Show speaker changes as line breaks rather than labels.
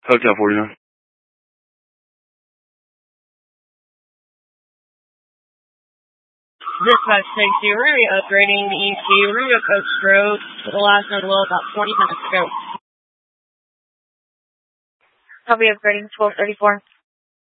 Hotel 49.
Dispatch takes you area upgrading the ECU radio coach road to the last node low about 40 minutes ago.
I'll be upgrading 1234.